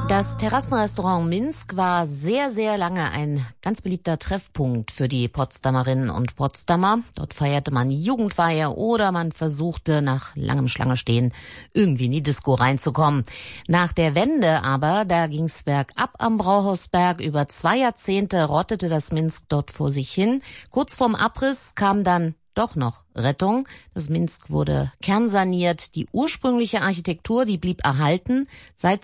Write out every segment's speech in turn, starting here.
Das Terrassenrestaurant Minsk war sehr, sehr lange ein ganz beliebter Treffpunkt für die Potsdamerinnen und Potsdamer. Dort feierte man Jugendweihe oder man versuchte nach langem Schlangenstehen irgendwie in die Disco reinzukommen. Nach der Wende aber, da ging's bergab am Brauhausberg. Über 2 Jahrzehnte rottete das Minsk dort vor sich hin. Kurz vorm Abriss kam dann doch noch Rettung. Das Minsk wurde kernsaniert. Die ursprüngliche Architektur, die blieb erhalten. Seit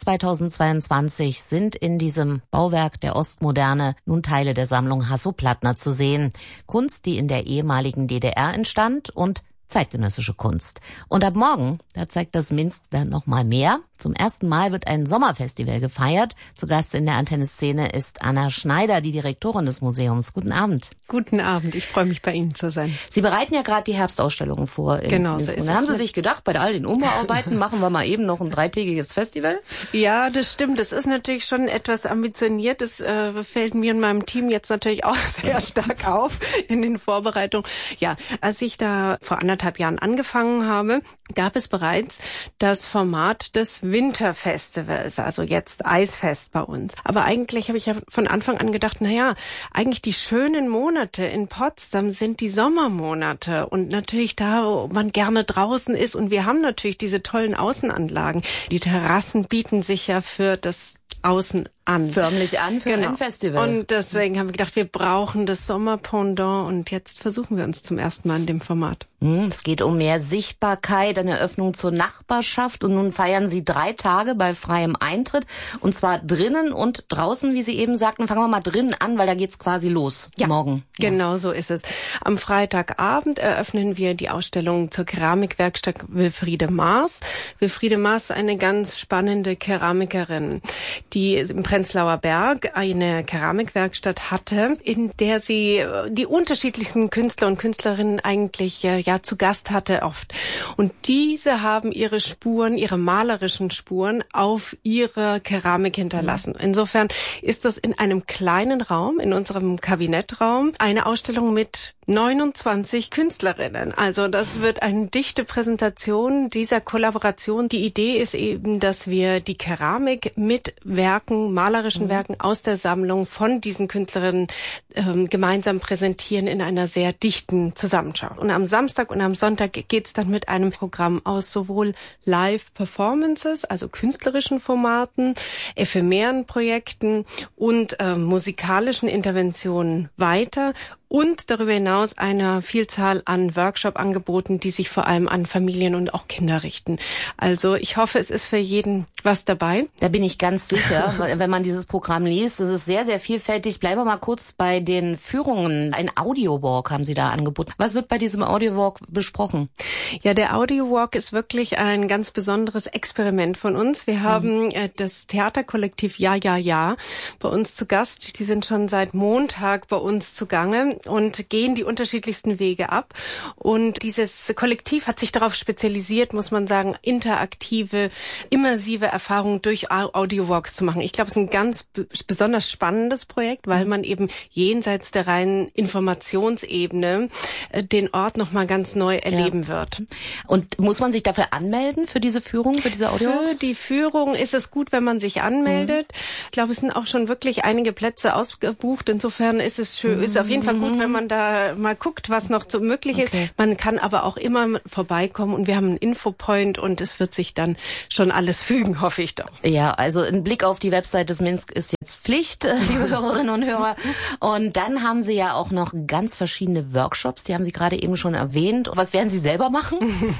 2022 sind in diesem Bauwerk der Ostmoderne nun Teile der Sammlung Hasso-Plattner zu sehen. Kunst, die in der ehemaligen DDR entstand, und zeitgenössische Kunst. Und ab morgen, da zeigt das Minsk dann noch mal mehr. Zum ersten Mal wird ein Sommerfestival gefeiert. Zu Gast in der Antenne-Szene ist Anna Schneider, die Direktorin des Museums. Guten Abend. Guten Abend, ich freue mich, bei Ihnen zu sein. Sie bereiten ja gerade die Herbstausstellungen vor. Genau, so ist es. Und dann haben Sie sich gedacht, bei all den Umbauarbeiten machen wir mal eben noch ein 3-tägiges Festival? Ja, das stimmt. Das ist natürlich schon etwas ambitioniert. Das fällt mir und meinem Team jetzt natürlich auch sehr stark auf in den Vorbereitungen. Ja, als ich da vor 1,5 Jahren angefangen habe, gab es bereits das Format des Winterfestivals, also jetzt Eisfest bei uns. Aber eigentlich habe ich ja von Anfang an gedacht, eigentlich die schönen Monate in Potsdam sind die Sommermonate und natürlich da, wo man gerne draußen ist, und wir haben natürlich diese tollen Außenanlagen. Die Terrassen bieten sich ja für das Außen an. Förmlich an für ein Festival. Und deswegen haben wir gedacht, wir brauchen das Sommerpendant, und jetzt versuchen wir uns zum ersten Mal in dem Format. Es geht um mehr Sichtbarkeit, eine Öffnung zur Nachbarschaft, und nun feiern Sie 3 Tage bei freiem Eintritt, und zwar drinnen und draußen, wie Sie eben sagten. Fangen wir mal drinnen an, weil da geht's quasi los morgen. Genau so ist es. Am Freitagabend eröffnen wir die Ausstellung zur Keramikwerkstatt Wilfriede Maas. Wilfriede Maas ist eine ganz spannende Keramikerin, die im Prenzlauer Berg eine Keramikwerkstatt hatte, in der sie die unterschiedlichsten Künstler und Künstlerinnen eigentlich zu Gast hatte oft. Und diese haben ihre Spuren, ihre malerischen Spuren auf ihrer Keramik hinterlassen. Insofern ist das in einem kleinen Raum, in unserem Kabinettraum, eine Ausstellung mit 29 Künstlerinnen. Also das wird eine dichte Präsentation dieser Kollaboration. Die Idee ist eben, dass wir die Keramik mit Werken, malerischen Werken aus der Sammlung von diesen Künstlerinnen gemeinsam präsentieren in einer sehr dichten Zusammenschau. Und am Samstag und am Sonntag geht's dann mit einem Programm aus sowohl Live-Performances, also künstlerischen Formaten, ephemeren Projekten und musikalischen Interventionen weiter. Und darüber hinaus eine Vielzahl an Workshop-Angeboten, die sich vor allem an Familien und auch Kinder richten. Also ich hoffe, es ist für jeden was dabei. Da bin ich ganz sicher, wenn man dieses Programm liest. Es ist sehr, sehr vielfältig. Bleiben wir mal kurz bei den Führungen. Ein Audio-Walk haben Sie da angeboten. Was wird bei diesem Audio-Walk besprochen? Ja, der Audio-Walk ist wirklich ein ganz besonderes Experiment von uns. Wir haben das Theaterkollektiv Ja bei uns zu Gast. Die sind schon seit Montag bei uns zugange und gehen die unterschiedlichsten Wege ab. Und dieses Kollektiv hat sich darauf spezialisiert, muss man sagen, interaktive, immersive Erfahrungen durch Audio-Walks zu machen. Ich glaube, es ist ein ganz besonders spannendes Projekt, weil man eben jenseits der reinen Informationsebene den Ort nochmal ganz neu erleben wird. Und muss man sich dafür anmelden, für diese Führung, für diese Audio-Walks? Für die Führung ist es gut, wenn man sich anmeldet. Ich glaube, es sind auch schon wirklich einige Plätze ausgebucht. Insofern ist es schön, ist auf jeden Fall gut, wenn man da mal guckt, was noch so möglich ist. Man kann aber auch immer vorbeikommen, und wir haben einen Infopoint, und es wird sich dann schon alles fügen, hoffe ich doch. Ja, also ein Blick auf die Website des Minsk ist jetzt Pflicht, liebe Hörerinnen und Hörer. Und dann haben Sie ja auch noch ganz verschiedene Workshops, die haben Sie gerade eben schon erwähnt. Was werden Sie selber machen?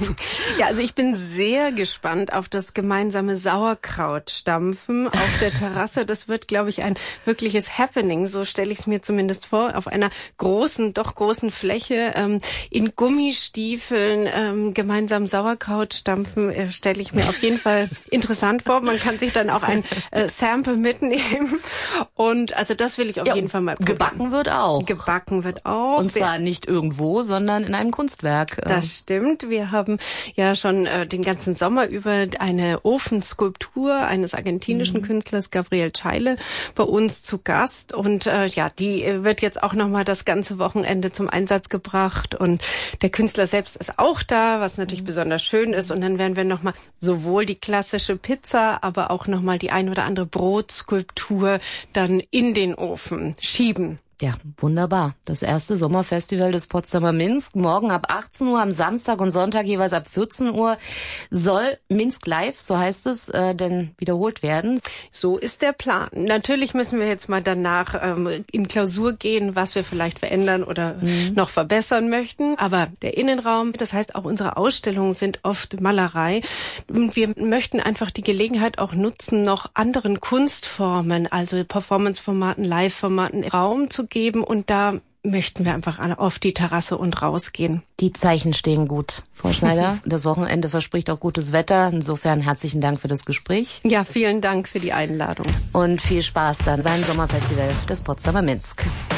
Ja, also ich bin sehr gespannt auf das gemeinsame Sauerkrautstampfen auf der Terrasse. Das wird, glaube ich, ein wirkliches Happening, so stelle ich es mir zumindest vor, auf einer großen Fläche, in Gummistiefeln, gemeinsam Sauerkraut stampfen, stelle ich mir auf jeden Fall interessant vor. Man kann sich dann auch ein Sample mitnehmen, und also das will ich auf jeden Fall mal probieren. Gebacken wird auch. Gebacken wird auch. Und zwar nicht irgendwo, sondern in einem Kunstwerk. Das stimmt. Wir haben ja schon den ganzen Sommer über eine Ofenskulptur eines argentinischen Künstlers, Gabriel Scheile, bei uns zu Gast, und die wird jetzt auch nochmal das ganze Wochenende zum Einsatz gebracht und der Künstler selbst ist auch da, was natürlich besonders schön ist. Und dann werden wir nochmal sowohl die klassische Pizza, aber auch nochmal die ein oder andere Brotskulptur dann in den Ofen schieben. Ja, wunderbar. Das erste Sommerfestival des Potsdamer Minsk. Morgen ab 18 Uhr, am Samstag und Sonntag jeweils ab 14 Uhr soll Minsk Live, so heißt es, denn wiederholt werden. So ist der Plan. Natürlich müssen wir jetzt mal danach in Klausur gehen, was wir vielleicht verändern oder noch verbessern möchten. Aber der Innenraum, das heißt auch unsere Ausstellungen sind oft Malerei. Und wir möchten einfach die Gelegenheit auch nutzen, noch anderen Kunstformen, also Performance-Formaten, Live-Formaten Raum zu geben und da möchten wir einfach alle auf die Terrasse und rausgehen. Die Zeichen stehen gut, Frau Schneider. Das Wochenende verspricht auch gutes Wetter. Insofern herzlichen Dank für das Gespräch. Ja, vielen Dank für die Einladung. Und viel Spaß dann beim Sommerfestival des Potsdamer Minsk.